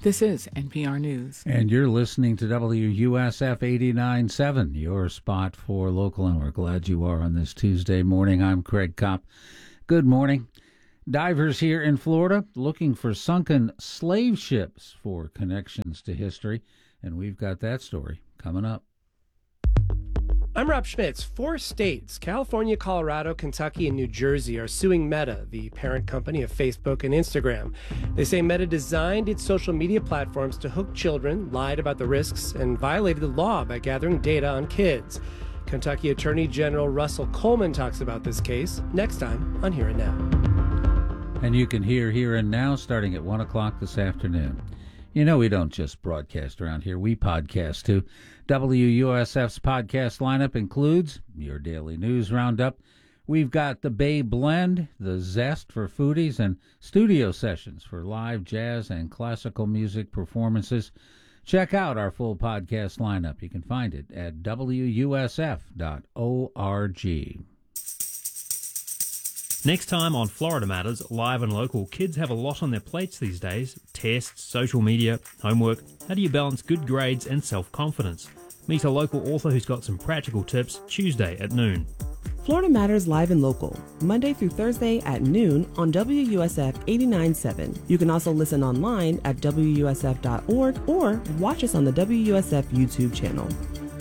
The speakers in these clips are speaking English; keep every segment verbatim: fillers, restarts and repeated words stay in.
This is N P R News. And you're listening to W U S F eighty-nine point seven, your spot for local, and we're glad you are on this Tuesday morning. I'm Craig Kopp. Good morning. Divers here in Florida looking for sunken slave ships for connections to history, and we've got that story coming up. I'm Rob Schmitz. Four states, California, Colorado, Kentucky, and New Jersey, are suing Meta, the parent company of Facebook and Instagram. They say Meta designed its social media platforms to hook children, lied about the risks, and violated the law by gathering data on kids. Kentucky Attorney General Russell Coleman talks about this case next time on Here and Now. And you can hear Here and Now starting at one o'clock this afternoon. You know, we don't just broadcast around here, we podcast too. W U S F's podcast lineup includes your daily news roundup. We've got the Bay Blend, the Zest for foodies, and studio sessions for live jazz and classical music performances. Check out our full podcast lineup. You can find it at W U S F dot org. Next time on Florida Matters, live and local, kids have a lot on their plates these days. Tests, social media, homework. How do you balance good grades and self-confidence? Meet a local author who's got some practical tips Tuesday at noon. Florida Matters live and local, Monday through Thursday at noon on W U S F eighty-nine point seven. You can also listen online at W U S F dot org or watch us on the W U S F YouTube channel.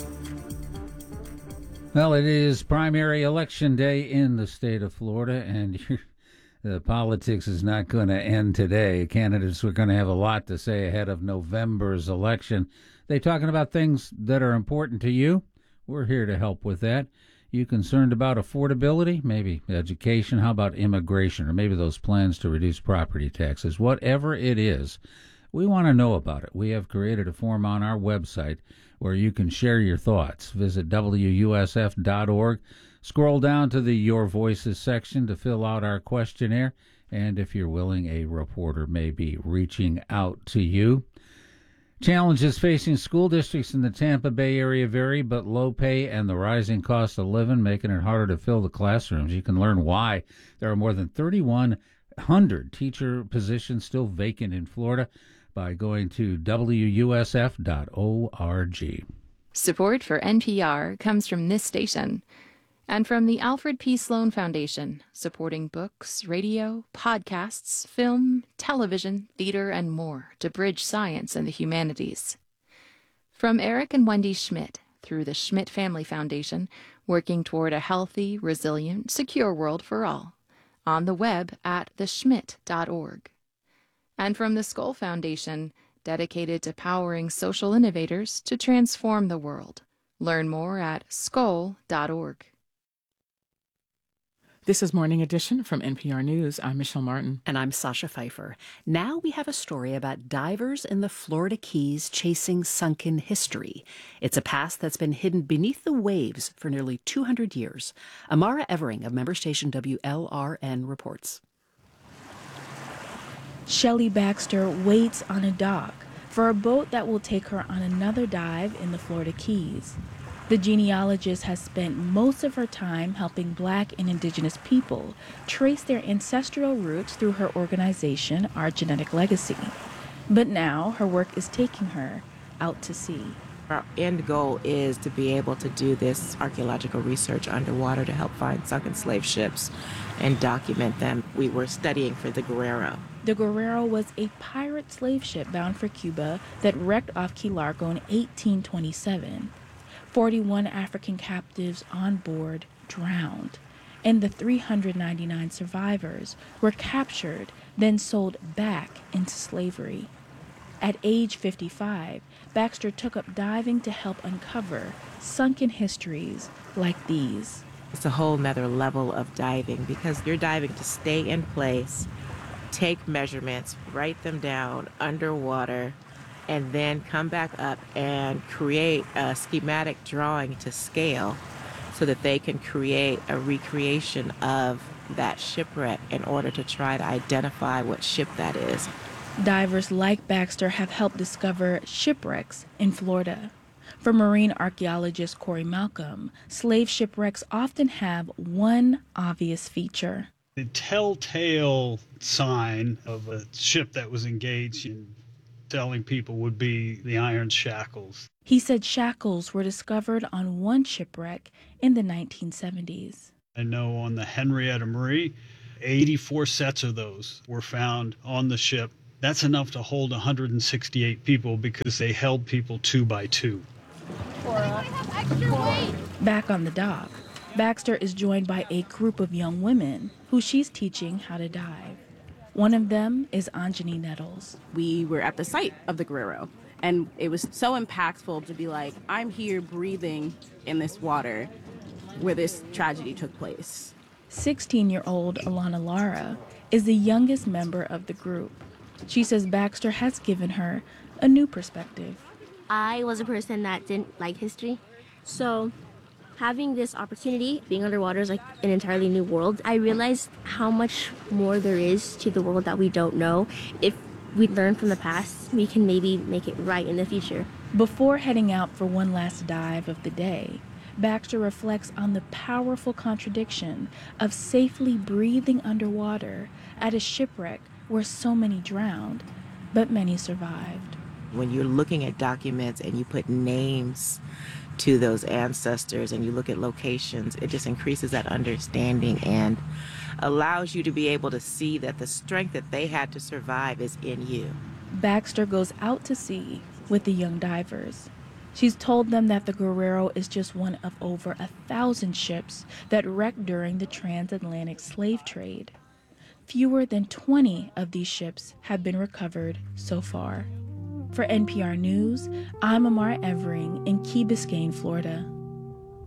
Well, it is primary election day in the state of Florida, and the politics is not going to end today. Candidates are going to have a lot to say ahead of November's election. They talking about things that are important to you? We're here to help with that. You concerned about affordability? Maybe education? How about immigration? Or maybe those plans to reduce property taxes? Whatever it is, we want to know about it. We have created a form on our website where you can share your thoughts. Visit W U S F dot org. Scroll down to the Your Voices section to fill out our questionnaire. And if you're willing, a reporter may be reaching out to you. Challenges facing school districts in the Tampa Bay area vary, but low pay and the rising cost of living making it harder to fill the classrooms. You can learn why. There are more than thirty-one hundred teacher positions still vacant in Florida by going to W U S F dot org. Support for N P R comes from this station and from the Alfred P. Sloan Foundation, supporting books, radio, podcasts, film, television, theater, and more to bridge science and the humanities. From Eric and Wendy Schmidt, through the Schmidt Family Foundation, working toward a healthy, resilient, secure world for all. On the web at the schmidt dot org. And from the Skoll Foundation, dedicated to powering social innovators to transform the world. Learn more at skoll dot org. This is Morning Edition from N P R News. I'm Michelle Martin. And I'm Sasha Pfeiffer. Now we have a story about divers in the Florida Keys chasing sunken history. It's a past that's been hidden beneath the waves for nearly two hundred years. Amara Evering of member station W L R N reports. Shelley Baxter waits on a dock for a boat that will take her on another dive in the Florida Keys. The genealogist has spent most of her time helping Black and Indigenous people trace their ancestral roots through her organization, Our Genetic Legacy. But now her work is taking her out to sea. Our end goal is to be able to do this archaeological research underwater to help find sunken slave ships and document them. We were studying for the Guerrero. The Guerrero was a pirate slave ship bound for Cuba that wrecked off Key Largo in eighteen twenty-seven. forty-one African captives on board drowned, and the three hundred ninety-nine survivors were captured, then sold back into slavery. At age fifty-five, Baxter took up diving to help uncover sunken histories like these. It's a whole nother level of diving because you're diving to stay in place, take measurements, write them down underwater, and then come back up and create a schematic drawing to scale so that they can create a recreation of that shipwreck in order to try to identify what ship that is. Divers like Baxter have helped discover shipwrecks in Florida. For marine archaeologist Corey Malcolm, slave shipwrecks often have one obvious feature. The telltale sign of a ship that was engaged in telling people would be the iron shackles. He said shackles were discovered on one shipwreck in the nineteen seventies. I know on the Henrietta Marie, eighty-four sets of those were found on the ship. That's enough to hold one hundred sixty-eight people because they held people two by two. Back on the dock, Baxter is joined by a group of young women who she's teaching how to dive. One of them is Anjani Nettles. We were at the site of the Guerrero, and it was so impactful to be like, I'm here breathing in this water where this tragedy took place. sixteen-year-old Alana Lara is the youngest member of the group. She says Baxter has given her a new perspective. I was a person that didn't like history, so having this opportunity, being underwater is like an entirely new world. I realized how much more there is to the world that we don't know. If we learn from the past, we can maybe make it right in the future. Before heading out for one last dive of the day, Baxter reflects on the powerful contradiction of safely breathing underwater at a shipwreck where so many drowned, but many survived. When you're looking at documents and you put names to those ancestors and you look at locations, it just increases that understanding and allows you to be able to see that the strength that they had to survive is in you. Baxter goes out to sea with the young divers. She's told them that the Guerrero is just one of over a thousand ships that wrecked during the transatlantic slave trade. Fewer than twenty of these ships have been recovered so far. For N P R News, I'm Amara Evering in Key Biscayne, Florida.